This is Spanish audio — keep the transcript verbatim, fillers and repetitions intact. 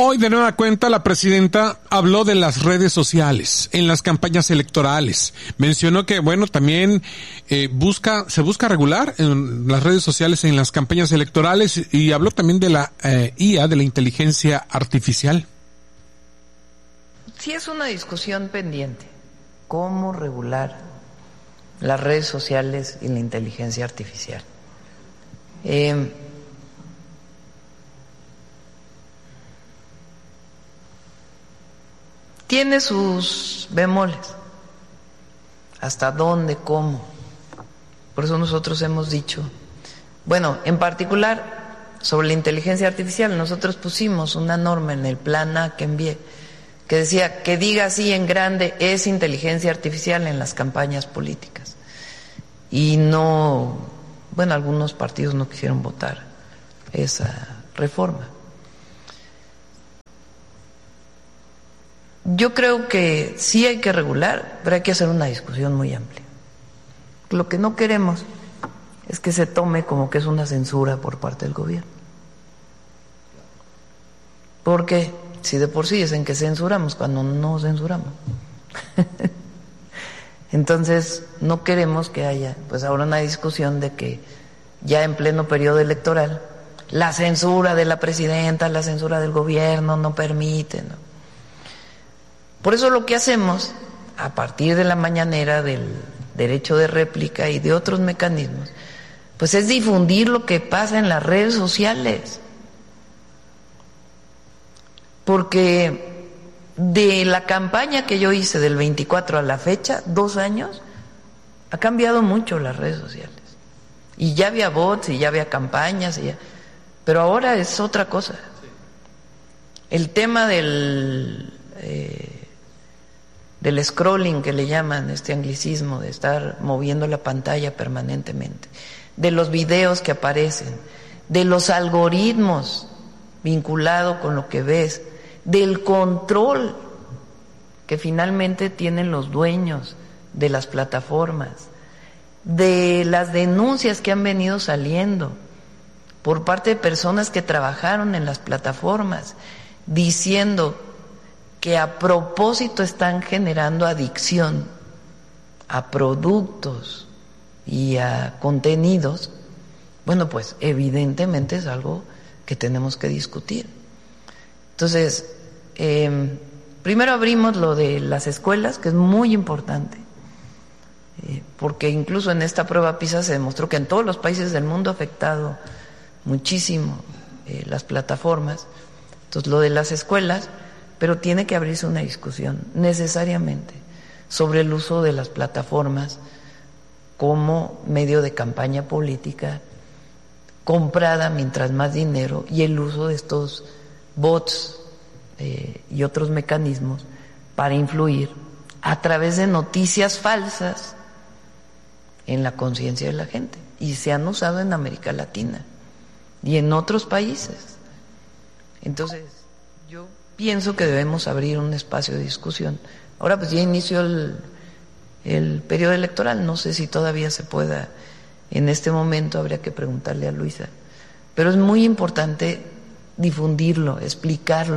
Hoy de nueva cuenta la presidenta habló de las redes sociales en las campañas electorales. Mencionó que, bueno, también eh, busca, se busca regular en las redes sociales en las campañas electorales y habló también de la eh, I A, de la inteligencia artificial. Sí, es una discusión pendiente. ¿Cómo regular las redes sociales y la inteligencia artificial? Eh, tiene sus bemoles. ¿Hasta dónde? ¿Cómo? Por eso nosotros hemos dicho, bueno, en particular sobre la inteligencia artificial, nosotros pusimos una norma en el plan A que envié, que decía que diga así en grande, es inteligencia artificial en las campañas políticas. Y no, bueno, algunos partidos no quisieron votar esa reforma. Yo creo que sí hay que regular, pero hay que hacer una discusión muy amplia. Lo que no queremos es que se tome como que es una censura por parte del gobierno. Porque si de por sí dicen que censuramos cuando no censuramos. Entonces no queremos que haya pues ahora una discusión de que ya en pleno periodo electoral la censura de la presidenta, la censura del gobierno no permite, ¿no? Por eso lo que hacemos, a partir de la mañanera, del derecho de réplica y de otros mecanismos, pues es difundir lo que pasa en las redes sociales. Porque de la campaña que yo hice del veinticuatro a la fecha, dos años, ha cambiado mucho las redes sociales. Y ya había bots, y ya había campañas, y ya, pero ahora es otra cosa. El tema del... Eh, del scrolling que le llaman, este anglicismo de estar moviendo la pantalla permanentemente, de los videos que aparecen, de los algoritmos vinculados con lo que ves, del control que finalmente tienen los dueños de las plataformas, de las denuncias que han venido saliendo por parte de personas que trabajaron en las plataformas, diciendo que a propósito están generando adicción a productos y a contenidos. Bueno, pues evidentemente es algo que tenemos que discutir. Entonces, eh, primero abrimos lo de las escuelas, que es muy importante, eh, porque incluso en esta prueba PISA se demostró que en todos los países del mundo ha afectado muchísimo eh, las plataformas. Entonces, lo de las escuelas, pero tiene que abrirse una discusión necesariamente sobre el uso de las plataformas como medio de campaña política comprada mientras más dinero, y el uso de estos bots eh, y otros mecanismos para influir a través de noticias falsas en la conciencia de la gente, y se han usado en América Latina y en otros países. Entonces yo pienso que debemos abrir un espacio de discusión. Ahora pues ya inició el, el periodo electoral, no sé si todavía se pueda en este momento, habría que preguntarle a Luisa, pero es muy importante difundirlo, explicarlo.